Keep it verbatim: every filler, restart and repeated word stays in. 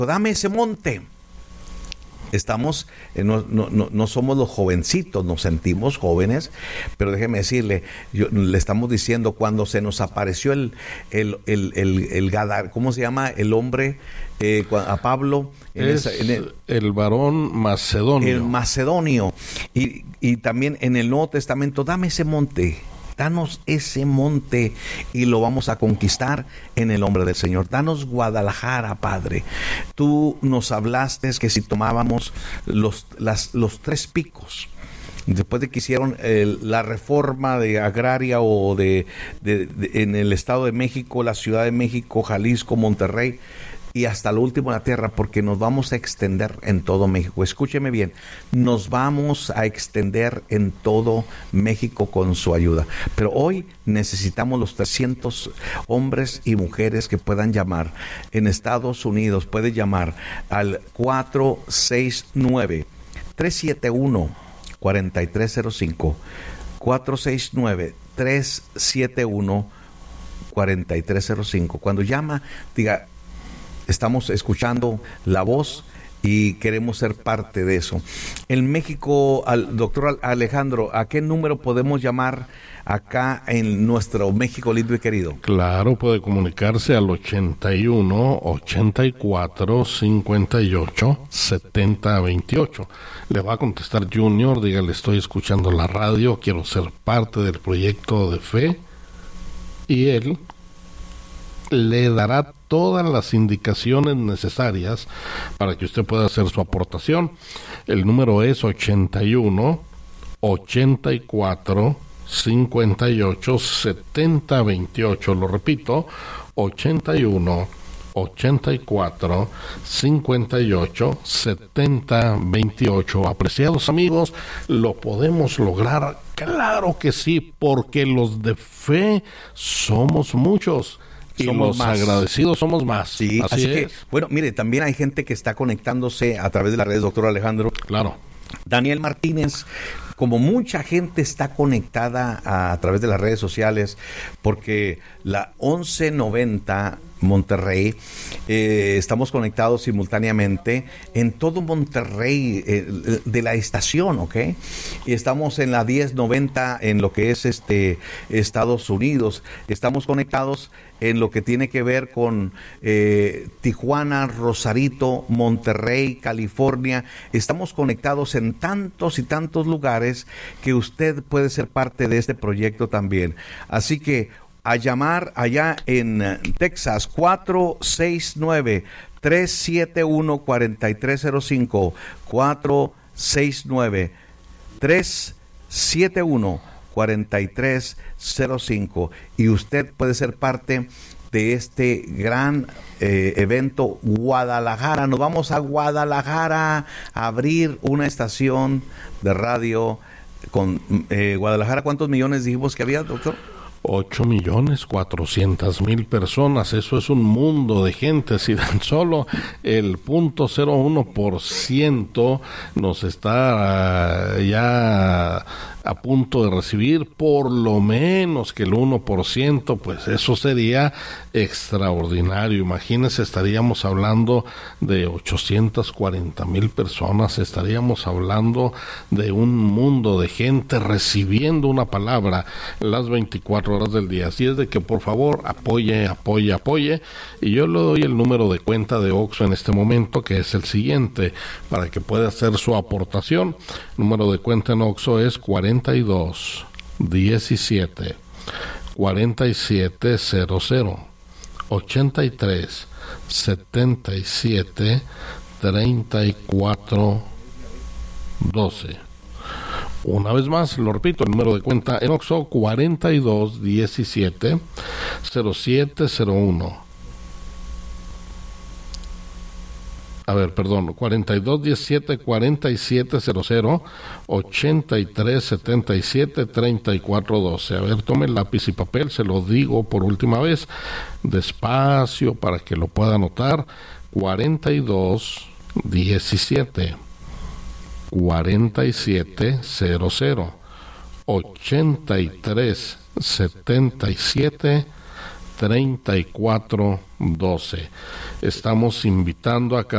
dame ese monte. Estamos, eh, no, no, no, no somos los jovencitos, nos sentimos jóvenes, pero déjeme decirle, yo, le estamos diciendo, cuando se nos apareció el, el, el, el, el Gadar, ¿cómo se llama? El hombre, eh, a Pablo. En es esa, en el, el varón macedonio. El macedonio. Y, y también en el Nuevo Testamento, dame ese monte. Danos ese monte y lo vamos a conquistar en el nombre del Señor. Danos Guadalajara, Padre. Tú nos hablaste que si tomábamos los, las, los tres picos, después de que hicieron eh, la reforma de agraria o de, de, de en el Estado de México, la Ciudad de México, Jalisco, Monterrey, y hasta lo último de la tierra, porque nos vamos a extender en todo México. Escúcheme bien, nos vamos a extender en todo México con su ayuda. Pero hoy necesitamos los trescientos hombres y mujeres que puedan llamar. En Estados Unidos puede llamar al cuatro seis nueve, tres siete uno, cuatro tres cero cinco, cuatro seis nueve, tres siete uno, cuatro tres cero cinco. Cuando llama, diga: estamos escuchando la voz y queremos ser parte de eso. En México, al doctor Alejandro, ¿a qué número podemos llamar acá en nuestro México lindo y querido? Claro, puede comunicarse al ochenta y uno, ochenta y cuatro, cincuenta y ocho, setenta, veintiocho. Le va a contestar Junior, dígale: estoy escuchando la radio, quiero ser parte del proyecto de fe, y él le dará todas las indicaciones necesarias para que usted pueda hacer su aportación. El número es ochenta y uno, ochenta y cuatro, cincuenta y ocho, setenta, veintiocho. Lo repito, ochenta y uno, ochenta y cuatro, cincuenta y ocho, setenta, veintiocho. Apreciados amigos, ¿lo podemos lograr? Claro que sí, porque los de fe somos muchos. Y somos los más agradecidos somos más. Sí, así, así es. Que, bueno, mire, también hay gente que está conectándose a través de las redes, doctor Alejandro. Claro. Daniel Martínez, como mucha gente está conectada a, a través de las redes sociales, porque la once noventa Monterrey, eh, estamos conectados simultáneamente en todo Monterrey, eh, de la estación, ¿ok? Y estamos en la diez noventa en lo que es este Estados Unidos. Estamos conectados en lo que tiene que ver con eh, Tijuana, Rosarito, Monterrey, California. Estamos conectados en tantos y tantos lugares que usted puede ser parte de este proyecto también. Así que a llamar allá en Texas, cuatro seis nueve, tres siete uno, cuatro tres cero cinco, cuatro seis nueve, tres siete uno, cuatro tres cero cinco, y usted puede ser parte de este gran eh, evento Guadalajara. Nos vamos a Guadalajara a abrir una estación de radio con eh, Guadalajara. ¿Cuántos millones dijimos que había, doctor? Ocho millones cuatrocientas mil personas. Eso es un mundo de gente. Si tan solo el punto cero uno por ciento nos está uh, ya a punto de recibir, por lo menos que el uno por ciento, pues eso sería extraordinario. Imagínense, estaríamos hablando de ochocientas cuarenta mil personas, estaríamos hablando de un mundo de gente recibiendo una palabra las veinticuatro horas del día. Así es de que por favor apoye, apoye, apoye, y yo le doy el número de cuenta de Oxxo en este momento, que es el siguiente, para que pueda hacer su aportación. El número de cuenta en Oxxo es cuarenta y dos, diecisiete, cuarenta y siete cero cero, ochenta y tres, setenta y siete, treinta y cuatro, doce. Una vez más, lo repito, el número de cuenta en Oxxo, cuarenta y dos, diecisiete, cero siete cero uno. A ver, perdón, cuarenta y dos, diecisiete, cuarenta y siete cero cero, ochenta y tres, setenta y siete, treinta y cuatro, doce. A ver, tome lápiz y papel, se lo digo por última vez, despacio para que lo pueda anotar. cuarenta y dos, diecisiete, cuarenta y siete cero cero, ochenta y tres, setenta y siete, treinta y cuatro, doce. Estamos invitando a cada